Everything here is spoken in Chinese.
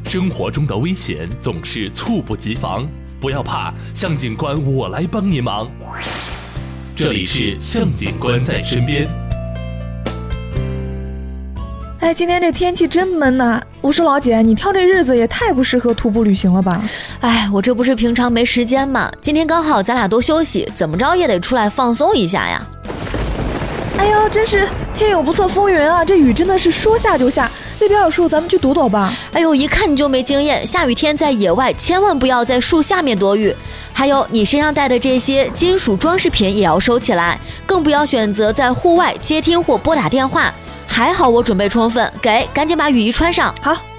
生活中的危险总是猝不及防，不要怕，向警官我来帮你忙。这里是向警官在身边。 哎，今天这天气真闷呐！我说老姐，你挑这日子也太不适合徒步旅行了吧？ 哎，我这不是平常没时间吗？今天刚好咱俩都休息，怎么着也得出来放松一下呀。 哎呦，真是天有不测风云啊！这雨真的是说下就下。那边有树，咱们去躲躲吧。 哎呦，一看你就没经验，下雨天在野外千万不要在树下面躲雨。还有你身上带的这些金属装饰品也要收起来，更不要选择在户外接听或拨打电话。还好我准备充分，赶紧把雨衣穿上。 好。